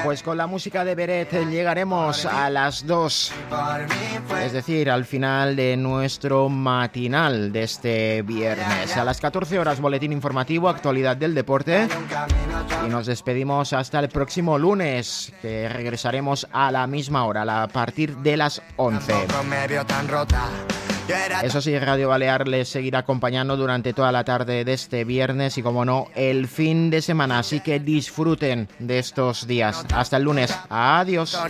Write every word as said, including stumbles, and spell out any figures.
Pues con la música de Beret llegaremos a las dos, es decir, al final de nuestro matinal de este viernes. A las catorce horas, boletín informativo, actualidad del deporte. Y nos despedimos hasta el próximo lunes, que regresaremos a la misma hora, a partir de las once. Eso sí, Radio Balear les seguirá acompañando durante toda la tarde de este viernes y, como no, el fin de semana. Así que disfruten de estos días. Hasta el lunes. Adiós.